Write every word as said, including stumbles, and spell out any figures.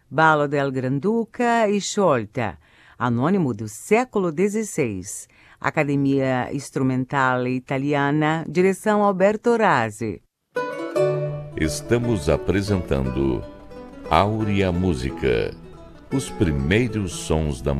Ballo del Granduca e Sciolta, anônimo do século dezesseis. Academia Instrumentale Italiana, direção Alberto Razi. Estamos apresentando Áurea Música, os primeiros sons da